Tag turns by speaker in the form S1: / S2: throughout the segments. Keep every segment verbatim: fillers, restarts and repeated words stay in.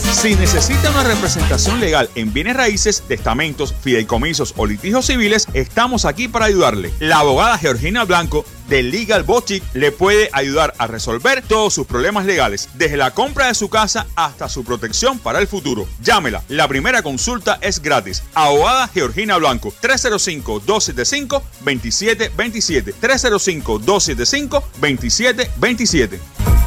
S1: Si necesita una representación legal en bienes raíces, testamentos, fideicomisos o litigios civiles, estamos aquí para ayudarle. La abogada Georgina Blanco de Legal Boutique le puede ayudar a resolver todos sus problemas legales, desde la compra de su casa hasta su protección para el futuro. Llámela, la primera consulta es gratis. Abogada Georgina Blanco, tres cero cinco, dos siete cinco, dos siete dos siete, tres cero cinco, dos siete cinco, dos siete dos siete.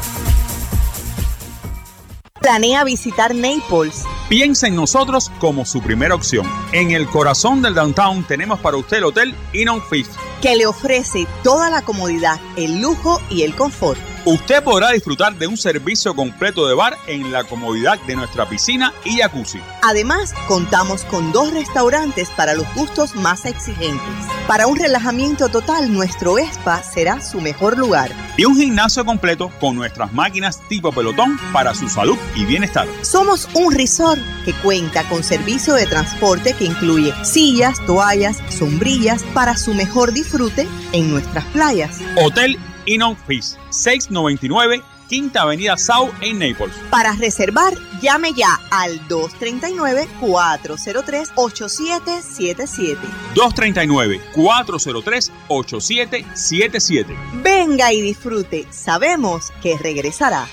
S2: ¿Planea visitar Naples?
S1: Piensa en nosotros como su primera opción. En el corazón del downtown tenemos para usted el Hotel Inn on Fifth,
S2: que le ofrece toda la comodidad, el lujo y el confort.
S1: Usted podrá disfrutar de un servicio completo de bar en la comodidad de nuestra piscina y jacuzzi.
S2: Además, contamos con dos restaurantes para los gustos más exigentes. Para un relajamiento total, nuestro spa será su mejor lugar.
S1: Y un gimnasio completo con nuestras máquinas tipo pelotón para su salud y bienestar.
S2: Somos un resort que cuenta con servicio de transporte que incluye sillas, toallas, sombrillas para su mejor disfrute en nuestras playas.
S1: Hotel Inn on Fifth, seiscientos noventa y nueve Quinta Avenida South en Naples.
S2: Para reservar, llame ya al dos tres nueve, cuatro cero tres, ocho siete siete siete.
S1: dos tres nueve, cuatro cero tres, ocho siete siete siete.
S2: Venga y disfrute. Sabemos que regresará.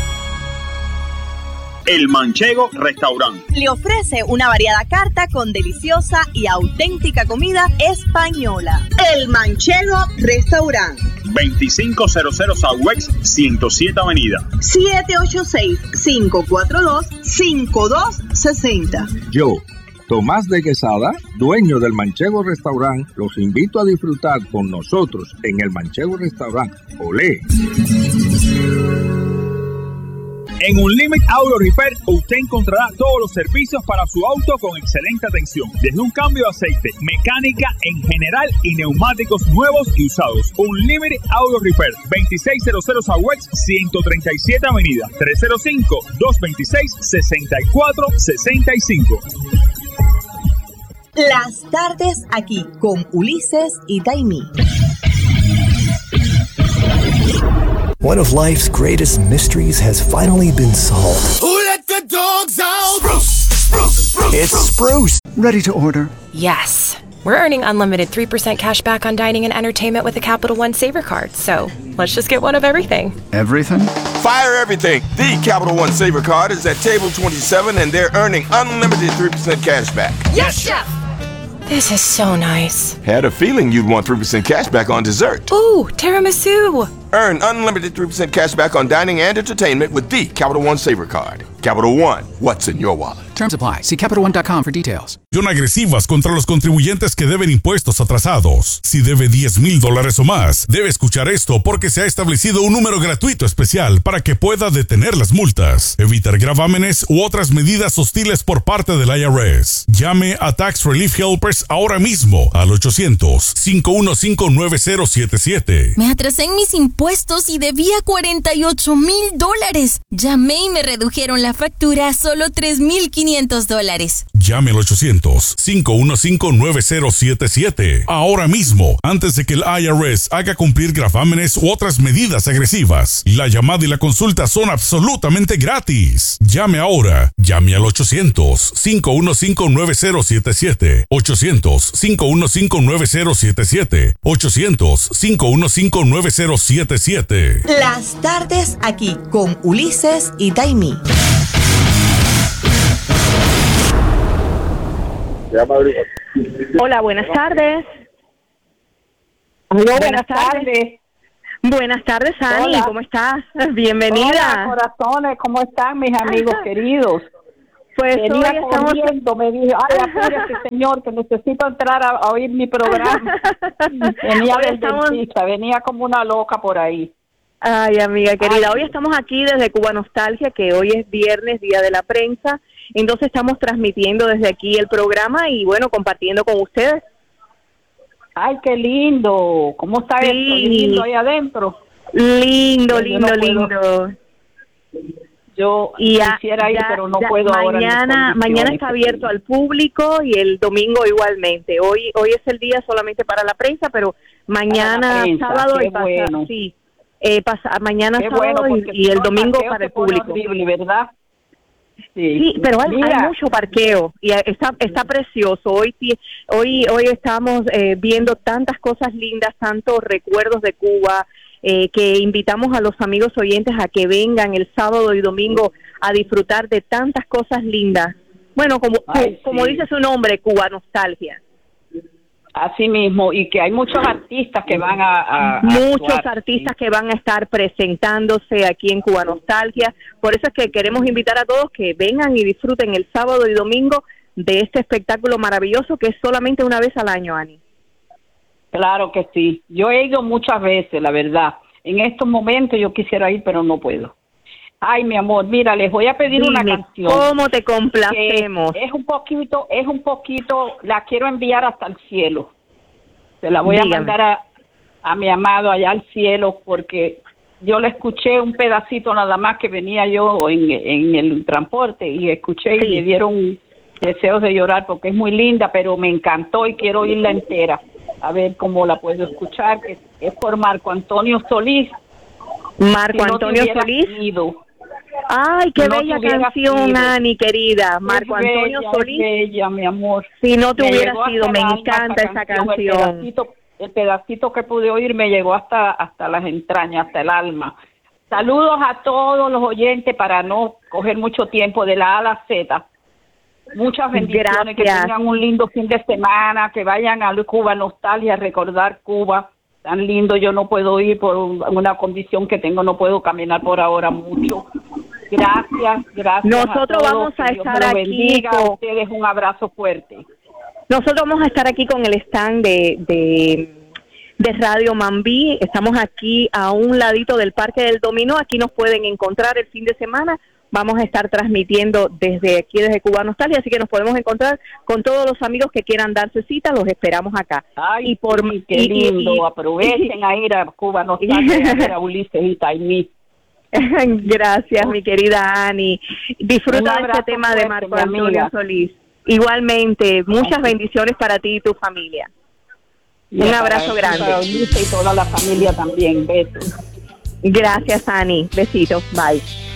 S1: El Manchego Restaurant
S2: le ofrece una variada carta con deliciosa y auténtica comida española. El Manchego Restaurant.
S1: veinticinco cero cero Southwest ciento siete Avenida.
S2: siete ocho seis, cinco cuatro dos, cinco dos seis cero.
S3: Yo, Tomás de Quesada, dueño del Manchego Restaurant, los invito a disfrutar con nosotros en el Manchego Restaurant. ¡Olé!
S1: En Unlimited Auto Repair usted encontrará todos los servicios para su auto con excelente atención, desde un cambio de aceite, mecánica en general y neumáticos nuevos y usados. Unlimited Auto Repair, veintiséis cero cero Southwest ciento treinta y siete Avenida, tres cero cinco, dos dos seis, seis cuatro seis cinco.
S2: Las tardes aquí con Ulises y Taimí.
S4: One of life's greatest mysteries has finally been solved.
S5: Who let the dogs out? Spruce, Spruce, Spruce.
S4: It's Spruce.
S6: Ready to order?
S7: Yes. We're earning unlimited three percent cash back on dining and entertainment with a Capital One Saver card. So let's just get one of everything.
S6: Everything?
S5: Fire everything. The Capital One Saver card is at table twenty-seven and they're earning unlimited three percent cash back.
S7: Yes, Chef! This is so nice.
S5: Had a feeling you'd want three percent cash back on dessert.
S7: Ooh, tiramisu.
S5: Earn unlimited three percent cash back on dining and entertainment with the Capital One Saver card. Capital One, what's in your wallet?
S6: Terms apply. See Capital One dot com for details.
S8: Son agresivas contra los contribuyentes que deben impuestos atrasados. Si debe diez mil dólares o más, debe escuchar esto porque se ha establecido un número gratuito especial para que pueda detener las multas, evitar gravámenes u otras medidas hostiles por parte del I R S. Llame a Tax Relief Helpers ahora mismo al ochocientos, cinco uno cinco, nueve cero siete siete.
S9: Me atrasé en mis impuestos y debía cuarenta y ocho mil dólares. Llamé y me redujeron la factura a solo tres mil quinientos dólares.
S8: Llame al ochocientos, cinco uno cinco, nueve cero siete siete ahora mismo, antes de que el I R S haga cumplir gravámenes u otras medidas agresivas. La llamada y la consulta son absolutamente gratis. Llame ahora. Llame al ochocientos, cinco uno cinco, nueve cero siete siete. ochocientos, cinco uno cinco, nueve cero siete siete. ochocientos, cinco uno cinco, nueve cero siete siete.
S2: Las tardes aquí con Ulises y Taimí.
S10: Hola, buenas tardes.
S11: Hola, buenas,
S10: buenas tardes.
S11: tardes.
S10: Buenas tardes, Ani.
S11: Hola.
S10: ¿Cómo estás? Bienvenida.
S11: Hola, corazones. ¿Cómo están mis amigos queridos?
S10: Pues
S11: venía
S10: hoy estamos...
S11: corriendo, me dijo, ay, apúrese, señor, que necesito entrar a, a oír mi programa. Venía
S10: Hoy
S11: del
S10: estamos...
S11: dentista, venía como una loca por ahí.
S10: Ay, amiga querida,
S11: Ay.
S10: Hoy estamos aquí desde Cuba Nostalgia, que hoy es viernes, Día de la Prensa. Entonces estamos transmitiendo desde aquí el programa y, bueno, compartiendo con ustedes.
S11: Ay, qué lindo. ¿Cómo está
S10: Sí.
S11: esto? Lindo ahí adentro.
S10: Lindo,
S11: Yo
S10: lindo,
S11: no
S10: lindo.
S11: Yo
S10: Y ya,
S11: quisiera ir,
S10: ya,
S11: pero no
S10: ya,
S11: puedo ahora.
S10: mañana, mañana está abierto al público y el domingo igualmente. Hoy hoy es el día solamente para la prensa, pero mañana
S11: prensa,
S10: sábado
S11: qué
S10: y pasado,
S11: bueno.
S10: sí, eh, pasa, mañana
S11: Qué
S10: sábado
S11: bueno,
S10: y,
S11: porque
S10: y el
S11: si no,
S10: domingo
S11: el
S10: para el
S11: parqueo se pone
S10: público.
S11: horrible, ¿verdad? Sí,
S10: sí, pero hay,
S11: Mira.
S10: hay mucho parqueo y está está precioso. Hoy hoy hoy estamos eh, viendo tantas cosas lindas, tantos recuerdos de Cuba, eh, que invitamos a los amigos oyentes a que vengan el sábado y domingo a disfrutar de tantas cosas lindas. Bueno, como
S11: Ay,
S10: como
S11: sí.
S10: dice su nombre, Cuba Nostalgia.
S11: Así mismo, y que hay muchos artistas que van a... a- a
S10: Muchos
S11: actuar,
S10: artistas que van a estar presentándose aquí en Cuba Nostalgia. Por eso es que queremos invitar a todos que vengan y disfruten el sábado y domingo de este espectáculo maravilloso que es solamente una vez al año, Ani.
S11: Claro que sí. Yo he ido muchas veces, la verdad. En estos momentos yo quisiera ir, pero no puedo. Ay, mi amor, mira, les voy a pedir
S10: Dime,
S11: una canción.
S10: ¿cómo te complacemos?
S11: que Es un poquito, es un poquito, la quiero enviar hasta el cielo. Se la voy
S10: Dígame.
S11: a mandar a, a mi amado allá al cielo, porque yo le escuché un pedacito nada más que venía yo en, en el transporte y escuché
S10: Sí.
S11: y me dieron deseos de llorar porque es muy linda, pero me encantó y quiero oírla entera. A ver cómo la puedo escuchar, que es por Marco Antonio Solís.
S10: Marco
S11: Si no te
S10: Antonio
S11: hubiera
S10: Solís.
S11: ido.
S10: Ay, qué
S11: Si no te
S10: bella
S11: hubiera
S10: canción,
S11: sido.
S10: Ani, querida. Marco
S11: Es
S10: Antonio
S11: bella,
S10: Solís.
S11: es bella, mi amor.
S10: Si no te
S11: Me
S10: hubiera
S11: llegó
S10: sido,
S11: hasta
S10: me
S11: el alma
S10: encanta esa
S11: El
S10: canción.
S11: pedacito, el pedacito que pude oír me llegó hasta, hasta las entrañas, hasta el alma. Saludos a todos los oyentes para no coger mucho tiempo de la A a la Z. Muchas bendiciones, que
S10: Gracias.
S11: tengan un lindo fin de semana, que vayan a Cuba Nostalgia a recordar Cuba. Tan lindo, yo no puedo ir por un- una condición que tengo, no puedo caminar por ahora mucho. Gracias, gracias.
S10: Nosotros
S11: a todos,
S10: vamos a
S11: que Dios me
S10: estar
S11: lo
S10: aquí
S11: bendiga.
S10: con-
S11: A ustedes un abrazo fuerte.
S10: Nosotros vamos a estar aquí con el stand de, de, de Radio Mambí. Estamos aquí a un ladito del Parque del Dominó. Aquí nos pueden encontrar el fin de semana. Vamos a estar transmitiendo desde aquí, desde Cuba Nostalgia, así que nos podemos encontrar con todos los amigos que quieran darse cita. Los esperamos acá.
S11: Ay,
S10: y por
S11: sí, qué
S10: y- y-
S11: lindo.
S10: y-
S11: Aprovechen a ir a Cuba Nostalgia a ver a Ulises y Taimí.
S10: Gracias, mi querida Ani.
S11: Un
S10: Disfruta de
S11: abrazo
S10: este tema de
S11: fuerte,
S10: Marco
S11: mi
S10: Antonio
S11: amiga.
S10: Solís. Igualmente, muchas bendiciones para ti y tu familia.
S11: Y
S10: Un
S11: para-
S10: abrazo
S11: y
S10: grande.
S11: Para Ulises y toda la familia también. Besos.
S10: Gracias, Ani. Besitos. Bye.